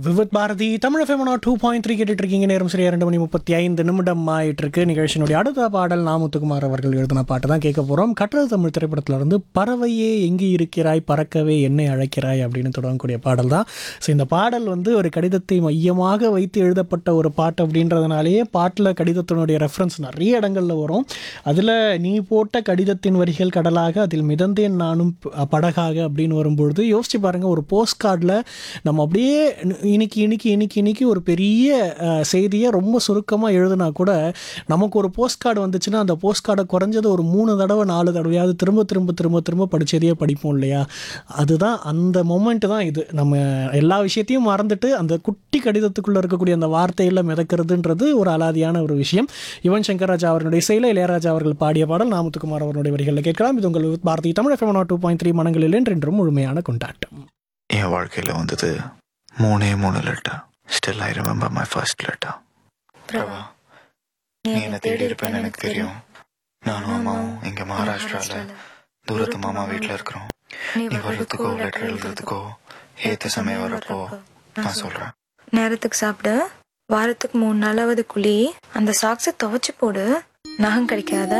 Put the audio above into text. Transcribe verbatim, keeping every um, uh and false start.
Vividh Bharathi Tamil FM two point three கேட்டுட்டு இருக்கீங்க. நேரம் சரியா ரெண்டு மணி முப்பத்தி ஐந்து நிமிடம் ஆயிட்டு இருக்கு. நிகழ்ச்சியினுடைய அடுத்த பாடல் நாமுத்துக்குமார் அவர்கள் எழுதின பாட்டு தான் கேட்க போகிறோம். கற்றது தமிழ் திரைப்படத்தில் இருந்து பறவையே எங்கே இருக்கிறாய் பறக்கவே என்னை அழைக்கிறாய் அப்படின்னு தொடங்கக்கூடிய பாடல் தான். ஸோ இந்த பாடல் வந்து ஒரு கடிதத்தை மையமாக வைத்து எழுதப்பட்ட ஒரு பாட்டு அப்படின்றதுனாலேயே பாட்டில் கடிதத்தினுடைய ரெஃபரன்ஸ் நிறைய இடங்களில் வரும். அதில் நீ போட்ட கடிதத்தின் வரிகள் கடலாக அதில் மிதந்தேன் நானும் படகாக அப்படின்னு வரும்பொழுது யோசிச்சு பாருங்கள், ஒரு போஸ்ட் கார்டில் நம்ம அப்படியே இன்னைக்கு இன்னைக்கு இன்னைக்கு இன்னைக்கு ஒரு பெரிய செய்தியை ரொம்ப சுருக்கமாக எழுதுனா கூட நமக்கு ஒரு போஸ்ட் கார்டு வந்துச்சுன்னா அந்த போஸ்ட் கார்டை குறைஞ்சது ஒரு மூணு தடவை நாலு தடவையாவது திரும்ப திரும்ப திரும்ப திரும்ப படித்ததையே படிப்போம் இல்லையா? அதுதான் அந்த மொமெண்ட்டு தான் இது. நம்ம எல்லா விஷயத்தையும் மறந்துட்டு அந்த குட்டி கடிதத்துக்குள்ளே இருக்கக்கூடிய அந்த வார்த்தையில் மிதக்கிறதுன்றது ஒரு அலாதியான ஒரு விஷயம். யுவன் சங்கர் ராஜா அவர்களுடைய இசையில் இளையராஜா அவர்கள் பாடிய பாடல் நாமுத்துக்குமார் அவர்களுடைய வரிகளில் கேட்கலாம். இது உங்கள் Bharathi Tamil FM two point three மனங்களில் என்றென்றும் முழுமையான கொண்டாட்டம். என் வாழ்க்கையில் வந்தது மூணே மூணு letter. Still I remember my first letter. Prabha, நீ என்ன தேடி இருப்பேன்னு எனக்கு தெரியும். நானும் அம்மாவும் இங்கே மகாராஷ்டிராவில் தூரத்து மாமா வீட்டில் இருக்கிறோம். நீ வர்றதுக்கோ லெட்டர் எழுதுறதுக்கோ ஏற்ற சமயம் வரப்போ நான் சொல்கிறேன். நேரத்துக்கு சாப்பிடு, வாரத்துக்கு மூணு நாளாவது குழி, அந்த சாக்ஸை துவைச்சு போடு, நகம் கிடைக்காத